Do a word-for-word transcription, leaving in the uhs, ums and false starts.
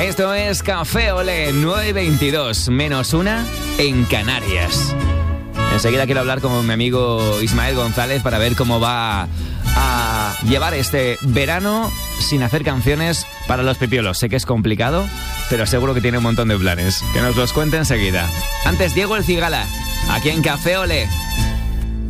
Esto es Café Olé, nueve veintidós, menos una en Canarias. Enseguida quiero hablar con mi amigo Ismael González para ver cómo va a llevar este verano sin hacer canciones para los pipiolos. Sé que es complicado, pero seguro que tiene un montón de planes. Que nos los cuente enseguida. Antes, Diego El Cigala, aquí en Café Olé.